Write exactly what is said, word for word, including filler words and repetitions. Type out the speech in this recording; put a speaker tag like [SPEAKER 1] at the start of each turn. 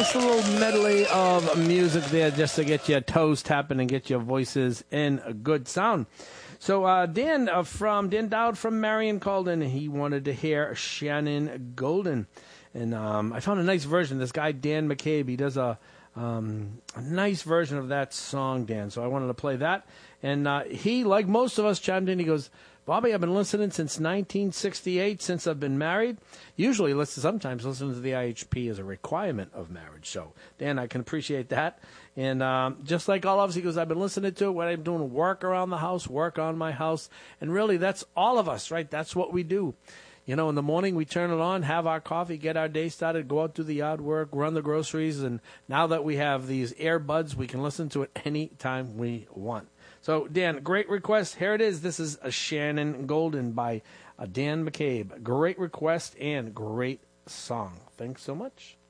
[SPEAKER 1] nice little medley of music there just to get your toes tapping and get your voices in a good sound. So uh, Dan uh, from Dan Dowd from Marion called in. He wanted to hear Shannon Golden. And um, I found a nice version. This guy, Dan McCabe, he does a, um, a nice version of that song, Dan. So I wanted to play that. And uh, he, like most of us, chimed in. He goes, Bobby, I've been listening since nineteen sixty-eight, since I've been married. Usually, listen, sometimes listening to the I H P is a requirement of marriage. So, Dan, I can appreciate that. And um, just like all of us, he goes, I've been listening to it when I'm doing work around the house, work on my house. And really, that's all of us, right? That's what we do. You know, in the morning, we turn it on, have our coffee, get our day started, go out, do the yard work, run the groceries. And now that we have these earbuds, we can listen to it anytime we want. So, Dan, great request. Here it is. This is a Shannon Golden by uh, Dan McCabe. Great request and great song. Thanks so much.